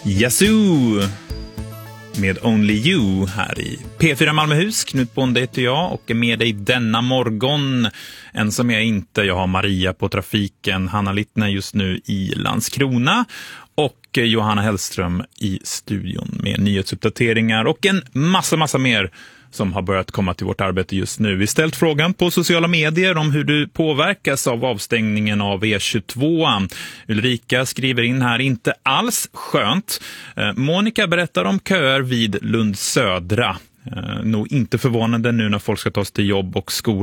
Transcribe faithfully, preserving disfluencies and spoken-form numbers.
Yazoo med Only You här i P fyra Malmöhus. Knut Bonde heter jag och är med dig denna morgon. Ensam är jag inte. Jag har Maria på trafiken, Hanna Littner just nu i Landskrona och Johanna Hellström i studion med nyhetsuppdateringar och en massa, massa mer som har börjat komma till vårt arbete just nu. Vi ställt frågan på sociala medier om hur du påverkas av avstängningen av E tjugotvå. Ulrika skriver in här, inte alls skönt. Monica berättar om köer vid Lund Södra. Nog inte förvånande nu när folk ska ta sig till jobb och skola.